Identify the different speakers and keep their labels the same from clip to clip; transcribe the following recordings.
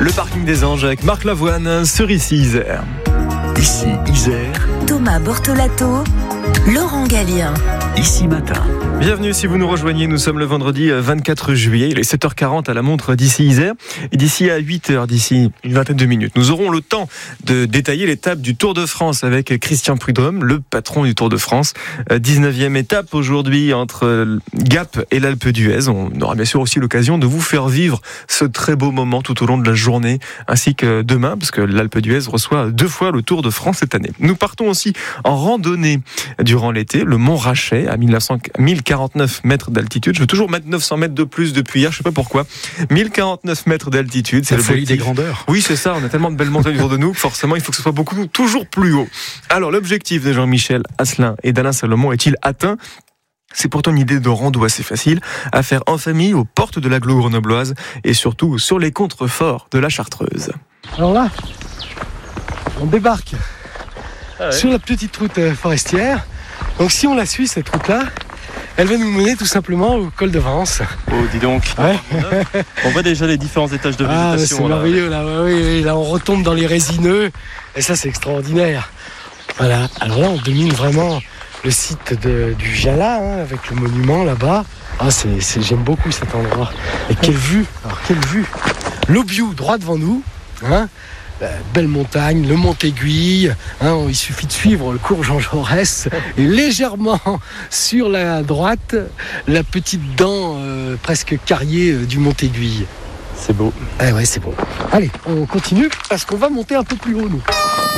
Speaker 1: Le parking des Anges avec Marc Lavoine sur Ici Isère.
Speaker 2: Ici Isère,
Speaker 3: Thomas Bortolato, Laurent Gallien.
Speaker 2: Ici Matin.
Speaker 1: Bienvenue si vous nous rejoignez, nous sommes le vendredi 24 juillet, il est 7h40 à la montre d'Ici Isère et d'ici à 8h, d'ici une vingtaine de minutes, nous aurons le temps de détailler l'étape du Tour de France avec Christian Prudhomme, le patron du Tour de France. 19e étape aujourd'hui entre Gap et l'Alpe d'Huez. On aura bien sûr aussi l'occasion de vous faire vivre ce très beau moment tout au long de la journée ainsi que demain parce que l'Alpe d'Huez reçoit 2 fois le Tour de France cette année. Nous partons aussi en randonnée durant l'été, le Mont Rachet à 1049 mètres d'altitude. Je veux toujours mettre 900 mètres de plus depuis hier, je sais pas pourquoi. 1049 mètres d'altitude, c'est
Speaker 2: la
Speaker 1: le
Speaker 2: folie des grandeurs.
Speaker 1: Oui, c'est ça, on a tellement de belles montagnes autour de nous que forcément il faut que ce soit toujours plus haut. Alors l'objectif de Jean-Michel Asselin et d'Alain Salomon est-il atteint ? C'est pourtant une idée de rando assez facile à faire en famille aux portes de l'agglo grenobloise et surtout sur les contreforts de la Chartreuse.
Speaker 4: Alors là, on débarque sur la petite route forestière. Donc si on la suit, cette route-là, elle va nous mener tout simplement au col de Vence.
Speaker 1: Oh, dis donc.
Speaker 4: Ouais.
Speaker 1: On voit déjà les différents étages de végétation.
Speaker 4: C'est merveilleux là. Oui, là on retombe dans les résineux et ça c'est extraordinaire. Voilà. Alors là on domine vraiment le site du Jala avec le monument là-bas. J'aime beaucoup cet endroit. Et quelle vue. Alors quelle vue. L'Aubiou droit devant nous. Belle montagne, le Mont Aiguille, il suffit de suivre le cours Jean Jaurès et légèrement sur la droite, la petite dent presque carriée du Mont Aiguille.
Speaker 1: C'est beau.
Speaker 4: Ouais, c'est beau. Allez, on continue parce qu'on va monter un peu plus haut, nous.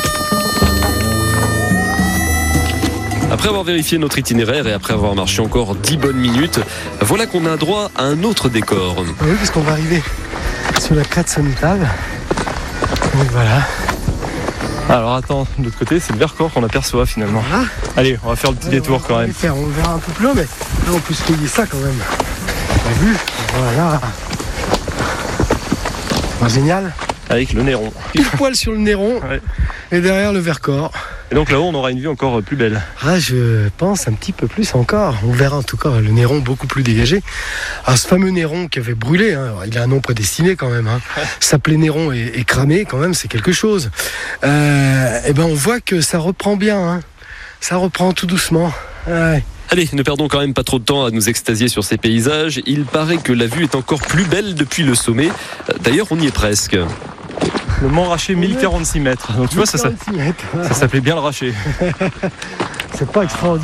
Speaker 5: Après avoir vérifié notre itinéraire et après avoir marché encore 10 bonnes minutes, voilà qu'on a droit à un autre décor.
Speaker 4: Oui, parce qu'on va arriver sur la crête Sonnetable. Donc voilà.
Speaker 1: Alors attends, de l'autre côté, c'est le Vercors qu'on aperçoit finalement.
Speaker 4: Voilà.
Speaker 1: Allez, on va faire le petit détour quand même.
Speaker 4: On le verra un peu plus haut, mais là on peut se payer ça quand même. T'as vu ? Voilà. Génial.
Speaker 1: Avec le Néron.
Speaker 4: Pile poil sur le Néron et derrière le Vercors.
Speaker 1: Et donc là-haut, on aura une vue encore plus belle.
Speaker 4: Je pense un petit peu plus encore. On verra en tout cas le Néron beaucoup plus dégagé. Alors ce fameux Néron qui avait brûlé, il a un nom prédestiné quand même. S'appeler Néron et cramé quand même, c'est quelque chose. On voit que ça reprend bien. Ça reprend tout doucement. Ouais.
Speaker 5: Allez, ne perdons quand même pas trop de temps à nous extasier sur ces paysages. Il paraît que la vue est encore plus belle depuis le sommet. D'ailleurs, on y est presque.
Speaker 1: Le Mont Rachet, 1046 mètres. Donc tu vois, ça s'appelait bien le Rachet.
Speaker 4: C'est pas extraordinaire.